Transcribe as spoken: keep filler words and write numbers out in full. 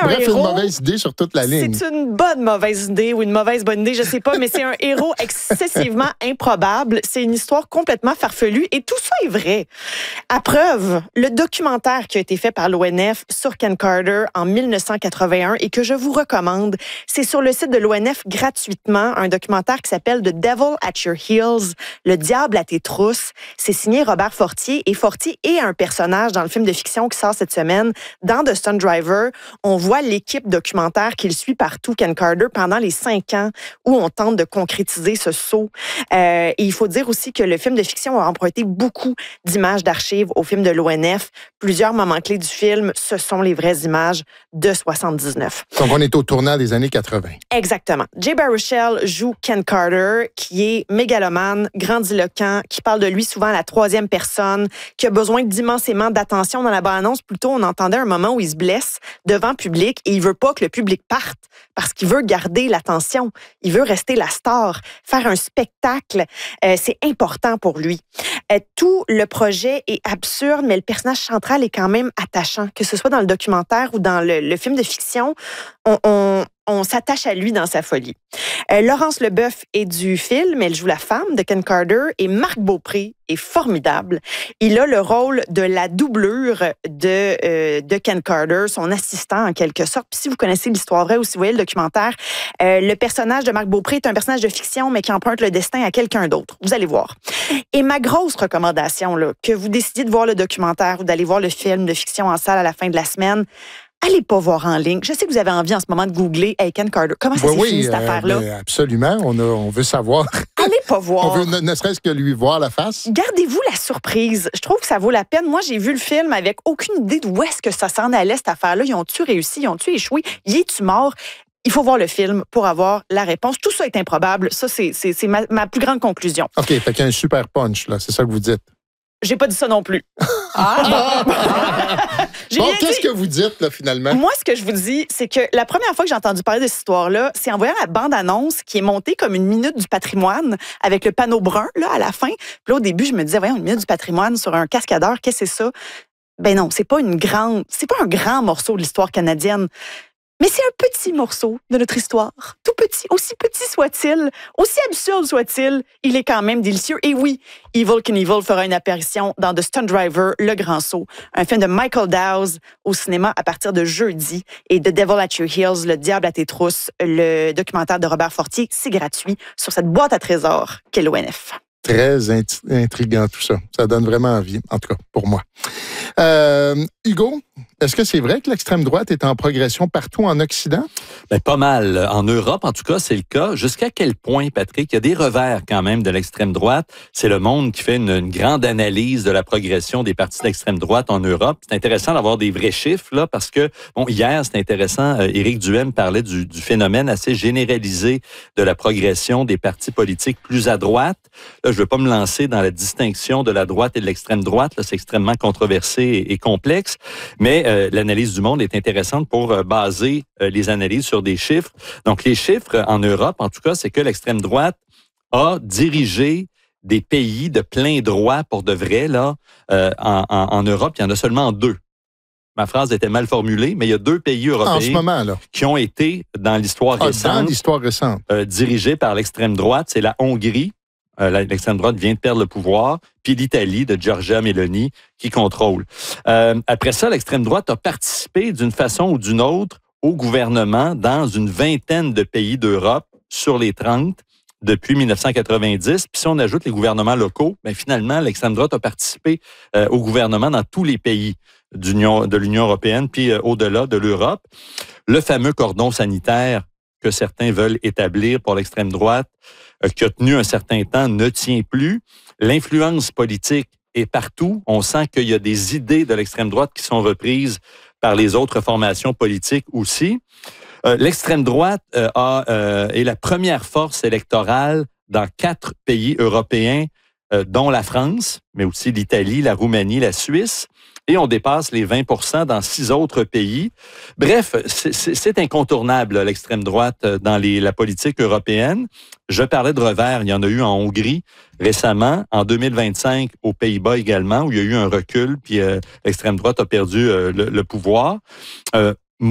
un Bref, héros... une mauvaise idée sur toute la ligne. C'est une bonne mauvaise idée ou une mauvaise bonne idée, je sais pas, mais c'est un héros excessivement improbable. C'est une histoire complètement farfelue et tout ça est vrai. À preuve, le documentaire qui a été fait par l'O N F sur Ken Carter en mille neuf cent quatre-vingt-un et que je vous recommande, c'est sur le site de l'O N F gratuitement, un documentaire qui s'appelle The Devil at Your Heels, Le diable à tes trousses. C'est signé Robert Fortier et Fortier est un personnage dans le film de fiction qui sort cette semaine. Dans The Stunt Driver, on voit l'équipe documentaire qu'il suit partout, Ken Carter, pendant les cinq ans où on tente de concrétiser ce saut. Euh, et il faut dire aussi que le film de fiction a emprunté beaucoup d'images d'archives au film de l'O N F. Plusieurs moments clés du film, ce sont les vraies images de soixante-dix-neuf. Donc, on est au tournant des années quatre-vingt. Exactement. Jay Baruchel joue Ken Carter, qui est mégalomane, grandiloquent, qui parle de lui souvent à la troisième personne, qui a besoin d'immensément d'attention. Dans la bande-annonce, plutôt, on entendait un moment où il se blesse devant public et il veut pas que le public parte parce qu'il veut garder l'attention. Il veut rester la star, faire un spectacle. Euh, c'est important pour lui. Euh, tout le projet est absurde, mais le personnage central est quand même attachant. Que ce soit dans le documentaire ou dans le, le film de fiction, on, on, on s'attache à lui dans sa folie. Euh, Laurence Leboeuf est du film, elle joue la femme de Ken Carter et Marc Beaupré est formidable. Il a le rôle de la doublure de, euh, de Ken Carter, son assistant en quelque sorte. Puis si vous connaissez l'histoire vraie ou si vous voyez le documentaire, euh, le personnage de Marc Beaupré est un personnage de fiction mais qui emprunte le destin à quelqu'un d'autre. Vous allez voir. Et ma grosse recommandation, là, que vous décidiez de voir le documentaire ou d'aller voir le film de fiction en salle à la fin de la semaine, allez pas voir en ligne. Je sais que vous avez envie en ce moment de googler hey, Ken Carter. Comment ça oui, s'est oui, fini, cette euh, affaire-là? ben, absolument. On, a, on veut savoir. Allez pas voir. On veut ne, ne serait-ce que lui voir la face. Gardez-vous la surprise. Je trouve que ça vaut la peine. Moi, j'ai vu le film avec aucune idée d'où est-ce que ça s'en allait, cette affaire-là. Ils ont-tu réussi? Ils ont-tu échoué? Y es-tu mort? Il faut voir le film pour avoir la réponse. Tout ça est improbable. Ça, c'est, c'est, c'est ma, ma plus grande conclusion. OK, fait qu'il y a un super punch, là. C'est ça que vous dites. J'ai pas dit ça non plus. Ah! J'ai Bon, rien qu'est-ce dit. que vous dites, là, finalement? Moi, ce que je vous dis, c'est que la première fois que j'ai entendu parler de cette histoire-là, c'est en voyant la bande-annonce qui est montée comme une minute du patrimoine avec le panneau brun, là, à la fin. Puis là, au début, je me disais, voyons, une minute du patrimoine sur un cascadeur, qu'est-ce que c'est ça? Ben non, c'est pas une grande, c'est pas un grand morceau de l'histoire canadienne. Mais c'est un petit morceau de notre histoire. Tout petit, aussi petit soit-il, aussi absurde soit-il, il est quand même délicieux. Et oui, Evel Knievel fera une apparition dans The Stunt Driver, Le Grand Saut, un film de Michael Dowse au cinéma à partir de jeudi. Et The Devil at Your Heels, Le diable à tes trousses, le documentaire de Robert Fortier, c'est gratuit sur cette boîte à trésors qu'est l'O N F. Très int- intriguant tout ça. Ça donne vraiment envie, en tout cas, pour moi. Euh, Hugo, est-ce que c'est vrai que l'extrême droite est en progression partout en Occident? Ben, pas mal. En Europe, en tout cas, c'est le cas. Jusqu'à quel point, Patrick, il y a des revers quand même de l'extrême droite. C'est Le Monde qui fait une, une grande analyse de la progression des partis d'extrême droite en Europe. C'est intéressant d'avoir des vrais chiffres, là, parce que, bon, hier, c'est intéressant, euh, Éric Duhem parlait du, du phénomène assez généralisé de la progression des partis politiques plus à droite. Là, je ne veux pas me lancer dans la distinction de la droite et de l'extrême droite. Là, c'est extrêmement controversé et, et complexe. Mais euh, l'analyse du Monde est intéressante pour euh, baser euh, les analyses sur des chiffres. Donc, les chiffres en Europe, en tout cas, c'est que l'extrême droite a dirigé des pays de plein droit pour de vrai. Là, euh, en, en, en Europe, il y en a seulement deux. Ma phrase était mal formulée, mais il y a deux pays européens En ce moment, là. qui ont été, dans l'histoire Ah, récente, dans l'histoire récente. Euh, dirigés par l'extrême droite. C'est la Hongrie. Euh, l'extrême droite vient de perdre le pouvoir. Puis l'Italie de Giorgia Meloni qui contrôle. Euh, après ça, l'extrême droite a participé d'une façon ou d'une autre au gouvernement dans une vingtaine de pays d'Europe sur les trente depuis dix-neuf cent quatre-vingt-dix. Puis si on ajoute les gouvernements locaux, bien finalement, l'extrême droite a participé euh, au gouvernement dans tous les pays d'Union, de l'Union européenne, puis euh, au-delà de l'Europe. Le fameux cordon sanitaire que certains veulent établir pour l'extrême droite, euh, qui a tenu un certain temps, ne tient plus. L'influence politique est partout. On sent qu'il y a des idées de l'extrême droite qui sont reprises par les autres formations politiques aussi. Euh, l'extrême droite euh, a, euh, est la première force électorale dans quatre pays européens, euh, dont la France, mais aussi l'Italie, la Roumanie, la Suisse. Et on dépasse les vingt pour cent dans six autres pays. Bref, c'est, c'est, c'est incontournable, là, l'extrême droite dans les, la politique européenne. Je parlais de revers, il y en a eu en Hongrie récemment, en deux mille vingt-cinq aux Pays-Bas également, où il y a eu un recul, puis euh, l'extrême droite a perdu euh, le, le pouvoir. Euh,